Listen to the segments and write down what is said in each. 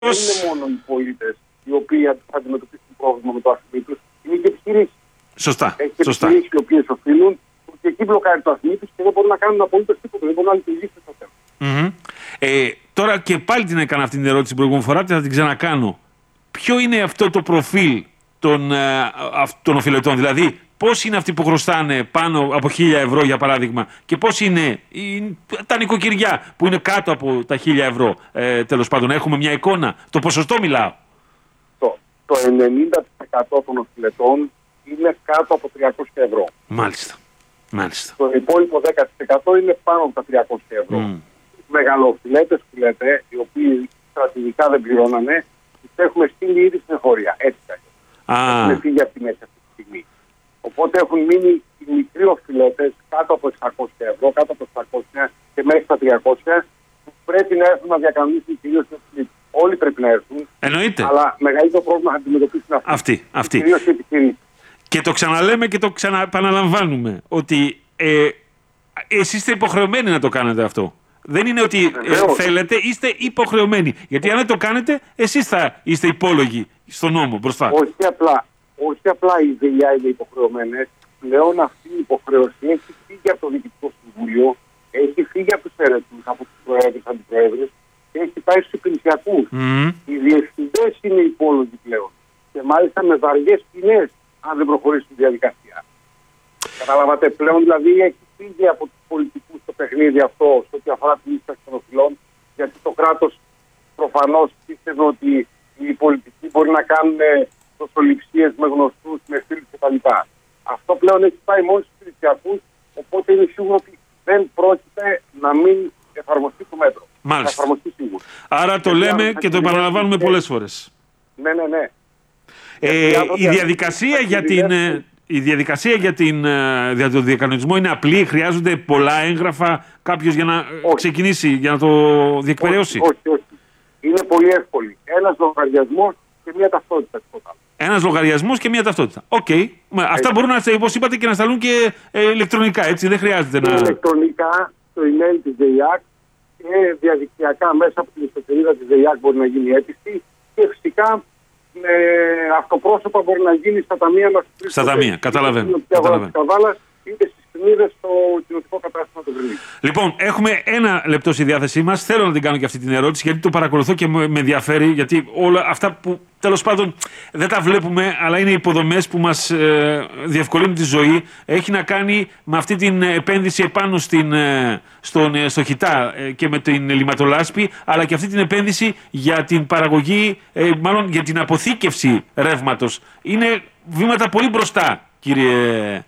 δεν είναι μόνο οι πολίτες οι οποίοι θα αντιμετωπίσουν πρόβλημα με το αφημί τους, είναι και επιχειρήσεις. Σωστά. Έχει και επιχειρήσεις οι οποίες οφείλουν ότι εκεί μπλοκάρει το αφημί τους και δεν μπορούν να κάνουν απολύτως τίποτα. Δεν μπορούν να λειτουργήσουν το θέμα. Τώρα και πάλι την έκανα αυτή την ερώτηση την προηγούμενη φορά και θα την ξανακάνω. Ποιο είναι αυτό το προφίλ των οφειλετών, δηλαδή πώς είναι αυτοί που χρωστάνε πάνω από 1.000 ευρώ για παράδειγμα και πώς είναι τα νοικοκυριά που είναι κάτω από τα 1.000 ευρώ, τέλος πάντων. Έχουμε μια εικόνα, το ποσοστό μιλάω. Το 90% των οφειλετών είναι κάτω από 300 ευρώ. Μάλιστα. Το υπόλοιπο 10% είναι πάνω από τα 300 ευρώ. Μεγαλοφιλέτες που λέτε, οι οποίοι στρατηγικά δεν πληρώνανε, τις έχουμε στείλει ήδη στην εφορία. Έτσι έχουν φύγει από τη μέση αυτή τη στιγμή. Οπότε έχουν μείνει οι μικροί οφειλέτες κάτω από 600 ευρώ, κάτω από 700 και μέχρι τα 300, που πρέπει να έρθουν να διακανονίσουν κυρίως οι οφειλέτες. Όλοι πρέπει να έρθουν. Εννοείται. Αλλά μεγαλύτερο πρόβλημα θα αντιμετωπίσουν αυτοί. Κυρίως οι επιχειρήσεις. Και το ξαναλέμε και το ξαναεπαναλαμβάνουμε ότι εσείς είστε υποχρεωμένοι να το κάνετε αυτό. Δεν είναι ότι θέλετε, είστε υποχρεωμένοι. Γιατί αν δεν το κάνετε, εσείς θα είστε υπόλογοι στον νόμο μπροστά. Όχι απλά οι ΔΕΙΑ είναι υποχρεωμένες. Πλέον αυτή η υποχρέωση έχει φύγει από το Διοικητικό Συμβούλιο, έχει φύγει από τους αιρετούς, από τους προέδρους, αντιπροέδρους και έχει πάει στους υπηρεσιακούς. Οι διευθυντές είναι υπόλογοι πλέον. Και μάλιστα με βαριές ποινές, αν δεν προχωρήσει τη διαδικασία. Καταλάβατε, πλέον δηλαδή έχει φύγει από τους πολιτικούς το παιχνίδι αυτό, σε ό,τι αφορά την ίσπραξη των οφειλών, γιατί το κράτος προφανώς πίστευε ότι οι πολιτικοί μπορεί να κάνουν δοσοληψίες με γνωστούς, με φίλους κτλ. Αυτό πλέον έχει πάει μόνο στους υπηρεσιακούς, οπότε είναι σίγουρο ότι δεν πρόκειται να μην εφαρμοστεί το μέτρο. Μάλιστα. Θα εφαρμοστεί σίγουρα. Άρα το λέμε και το επαναλαμβάνουμε πολλές φορές. Ναι. Η διαδικασία για τον διακανονισμό είναι απλή, χρειάζονται πολλά έγγραφα κάποιος για να ξεκινήσει, για να το διεκπεραιώσει. Όχι. Είναι πολύ εύκολη. Ένας λογαριασμός και μια ταυτότητα. Ένας λογαριασμός και μια ταυτότητα. Οκ. Αυτά μπορούν να, όπως είπατε, και να σταλούν και ηλεκτρονικά, έτσι. Δεν χρειάζεται να. Ηλεκτρονικά, στο email της ΔΕΙΑΚ και διαδικτυακά μέσα από την ιστοσελίδα της ΔΕΙΑΚ μπορεί να γίνει αίτηση και φυσικά με αυτοπρόσωπα μπορεί να γίνει στα ταμεία μας. Στα ταμεία, καταλαβαίνω. Είτε στις Πινίδες στο κοινοτικό κατάστημα του Βρυλίου. Λοιπόν, έχουμε ένα λεπτό στη διάθεσή μας. Θέλω να την κάνω και αυτή την ερώτηση, γιατί το παρακολουθώ και με ενδιαφέρει. Γιατί όλα αυτά που τέλος πάντων δεν τα βλέπουμε, αλλά είναι υποδομές που μας διευκολύνουν τη ζωή. Έχει να κάνει με αυτή την επένδυση επάνω στο Χιτά και με την λιματολάσπη, αλλά και αυτή την επένδυση για την παραγωγή, μάλλον για την αποθήκευση ρεύματος. Είναι βήματα πολύ μπροστά, κύριε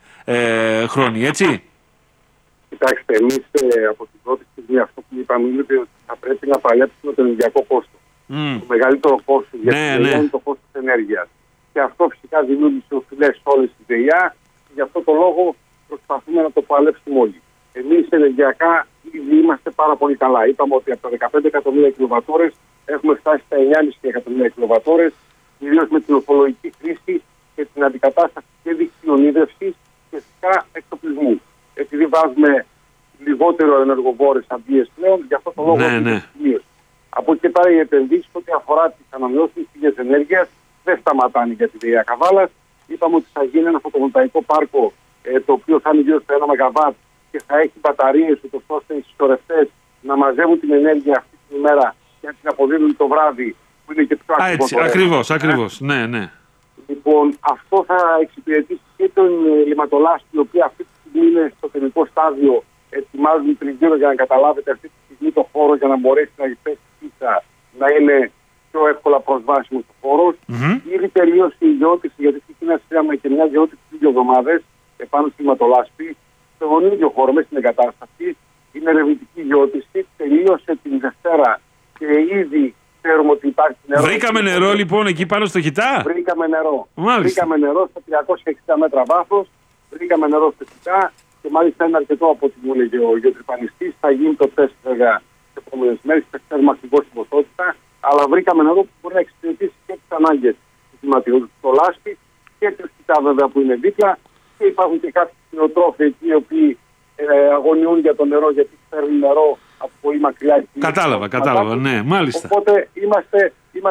Χρόνη, έτσι. Κοιτάξτε, εμείς από την πρώτη στιγμή αυτό που είπαμε είναι ότι θα πρέπει να παλέψουμε το ενεργειακό κόστος. Το μεγαλύτερο κόστος για την ΔΕΙΑ είναι το κόστος ενέργειας. Και αυτό φυσικά δημιούργησε οφειλές όλες τις ΔΕΙΑ και γι' αυτό το λόγο προσπαθούμε να το παλέψουμε όλοι. Εμείς ενεργειακά ήδη είμαστε πάρα πολύ καλά. Είπαμε ότι από τα 15 εκατομμύρια κιλοβατόρες έχουμε φτάσει στα 9,5 εκατομμύρια κιλοβατόρες, κυρίως με την ορθολογική χρήση και την αντικατάσταση και δικτυονίδευσης και φυσικά εξοπλισμού. Επειδή βάζουμε λιγότερο ενεργοβόρες αντίες πλέον, γι' αυτό το λόγο είναι μείωση. Από εκεί και πέρα οι επενδύσεις ό,τι αφορά τις ανανεώσιμες πηγές ενέργειας δεν σταματάνε για τη ΔΕΙΑ Καβάλας. Είπαμε ότι θα γίνει ένα φωτοβολταϊκό πάρκο το οποίο θα είναι γύρω στο 1 ΜΒ και θα έχει μπαταρίες ώστε οι συσσωρευτές να μαζεύουν την ενέργεια αυτή την ημέρα και να την αποδίδουν το βράδυ που είναι και πιο ακριβό. Ακριβώς. Ναι. Λοιπόν, αυτό θα εξυπηρετήσει και τον λιματολάσπη, η οποία αυτή τη στιγμή είναι στο τελικό στάδιο. Ετοιμάζουν τριγύρω για να καταλάβετε αυτή τη στιγμή το χώρο για να μπορέσει να πέσει πίστα, να είναι πιο εύκολα προσβάσιμο ο χώρο. Ήδη τελείωσε η γεώτηση, γιατί ξεκινήσαμε και μια γεώτηση 2 εβδομάδες επάνω στη λιματολάσπη. Στον ίδιο χώρο, μέσα στην εγκατάσταση, είναι ερευνητική γεώτηση. Τελείωσε την Δευτέρα και ήδη ξέρουμε ότι υπάρχει νερό. Βρήκαμε νερό λοιπόν εκεί πάνω στο Χιτά. Βρήκαμε νερό. Μάλιστα. Βρήκαμε νερό στα 360 μέτρα βάθος. Βρήκαμε νερό στο Χιτά και μάλιστα είναι αρκετό από ό,τι μου έλεγε ο γεωτρυπανιστής. Θα γίνει το τεστ βέβαια τις επόμενες μέρες. Θα ξέρουμε ακριβώς την ποσότητα. Αλλά βρήκαμε νερό που μπορεί να εξυπηρετήσει και τις ανάγκες του κλιματικού στο λάσπη και του Χιτά βέβαια που είναι δίπλα. Και υπάρχουν και κάποιοι κτηνοτρόφοι εκεί οι οποίοι αγωνιούν για το νερό γιατί παίρνουν νερό από πολύ μακριά. Κατάλαβα, ναι, μάλιστα. Οπότε είμαστε